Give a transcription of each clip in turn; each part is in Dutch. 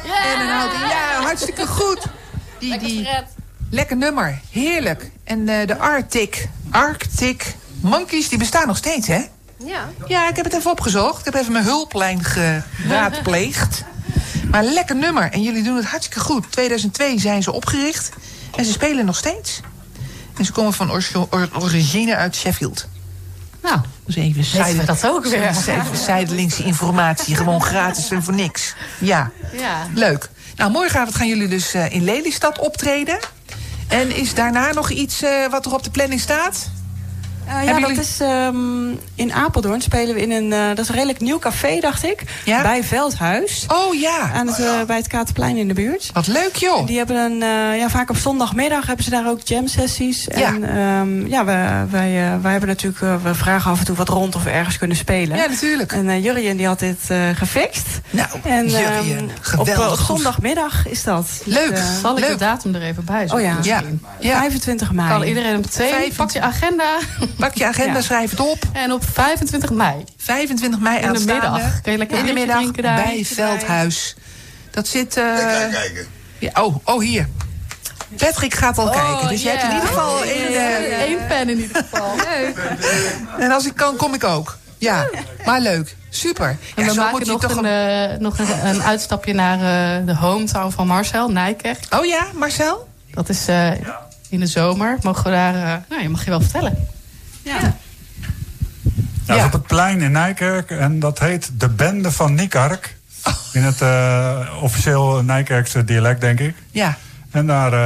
En een houten. Ja, hartstikke goed. Die lekker nummer. Heerlijk. En de Arctic Monkeys, die bestaan nog steeds, hè? Ja. Ja, ik heb het even opgezocht. Ik heb even mijn hulplijn geraadpleegd. Maar een lekker nummer. En jullie doen het hartstikke goed. 2002 zijn ze opgericht. En ze spelen nog steeds. En ze komen van origine uit Sheffield. Nou, dus even dat ook weer. Even zijdelingse informatie. Gewoon gratis en voor niks. Ja, leuk. Nou, morgenavond gaan jullie dus in Lelystad optreden. En is daarna nog iets wat er op de planning staat? Dat is in Apeldoorn spelen we in een... dat is een redelijk nieuw café, dacht ik. Ja? Bij Veldhuis. Oh ja. Bij het Katerplein in de buurt. Wat leuk, joh. En die hebben vaak op zondagmiddag hebben ze daar ook jam sessies. Ja. En wij hebben natuurlijk... we vragen af en toe wat rond of we ergens kunnen spelen. Ja, natuurlijk. En Jurjen die had dit gefixt. Nou, Jurjen, geweldig. Op zondagmiddag is dat. Leuk. Zal ik de datum er even bij zetten? Ja. 25 mei. Kan iedereen op 2. Pak je agenda. Pak je agenda, schrijf het op. En op 25 mei. 25 mei in de middag. Kun je lekker in de middag drinken daar. Bij Veldhuis. Dat zit... kijken. Ja, oh, hier. Patrick gaat al kijken. Dus jij hebt in ieder geval één pen in ieder geval. En als ik kan, kom ik ook. Ja, maar leuk. Super. En we maken nog een uitstapje naar de hometown van Marcel, Nijkerk. Oh ja, Marcel? Dat is in de zomer. Mogen we daar... je mag je wel vertellen. Ja, dat is op het plein in Nijkerk. En dat heet de Bende van Niekark. In het officieel Nijkerkse dialect, denk ik. Ja. En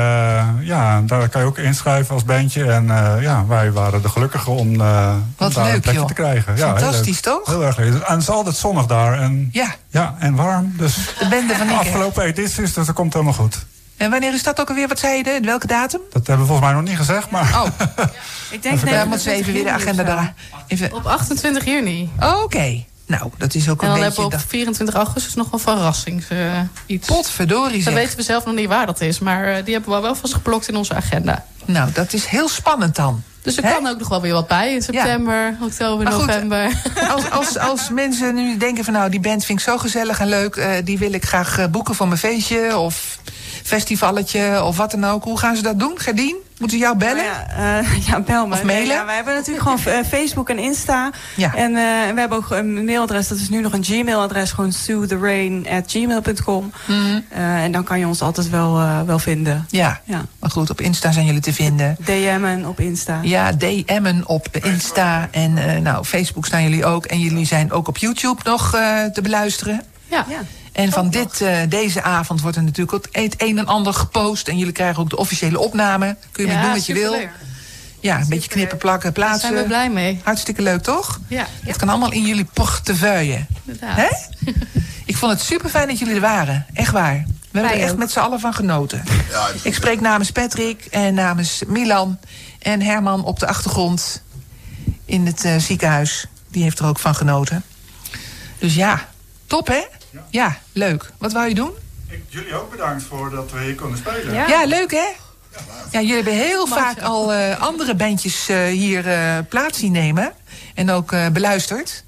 daar kan je ook inschrijven als bandje. En wij waren de gelukkigen om daar een plekje te krijgen. Ja, fantastisch, toch? Heel erg leuk. En het is altijd zonnig daar. En, en warm. Dus de Bende van Niekerk. Afgelopen edities, dus dat komt helemaal goed. En wanneer is dat ook alweer? Wat zei je? Welke datum? Dat hebben we volgens mij nog niet gezegd, maar... Oh. Ik denk dat moeten ze even weer de agenda daar... Op 28 juni. Oké. Nou, dat is ook een beetje... En dan hebben we op 24 augustus nog een verrassings iets. Potverdorie zeg. Dan weten we zelf nog niet waar dat is. Maar die hebben we wel vast geblokt in onze agenda. Nou, dat is heel spannend dan. Dus er kan ook nog wel weer wat bij in september, oktober, november. Als mensen nu denken van die band vind ik zo gezellig en leuk. Die wil ik graag boeken voor mijn feestje of festivalletje of wat dan ook. Hoe gaan ze dat doen? Gerdien? Moeten ze jou bellen? Bel me. Of mailen? Ja, wij hebben natuurlijk gewoon Facebook en Insta. Ja. En we hebben ook een mailadres. Dat is nu nog een Gmail-adres. Gewoon suetherain@gmail.com. En dan kan je ons altijd wel vinden. Ja. Maar goed, op Insta zijn jullie te vinden. DM'en op Insta. Ja, DM'en op Insta. En Facebook staan jullie ook. En jullie zijn ook op YouTube nog te beluisteren. Ja. En van deze avond wordt er natuurlijk ook het een en ander gepost. En jullie krijgen ook de officiële opname. Kun je mee doen wat je wil. Ja, een beetje knippen, plakken, plaatsen. Daar zijn we blij mee. Hartstikke leuk, toch? Ja. Het kan allemaal in jullie portefeuille. Hè? Ik vond het super fijn dat jullie er waren. Echt waar. We hebben er echt met z'n allen van genoten. Ja, ik spreek namens Patrick en namens Milan en Herman op de achtergrond in het ziekenhuis. Die heeft er ook van genoten. Dus ja, top hè? Ja, leuk. Wat wou je doen? Jullie ook bedankt voor dat we hier konden spelen. Ja, leuk hè? Ja, jullie hebben heel vaak al andere bandjes hier plaats zien nemen. En ook beluisterd.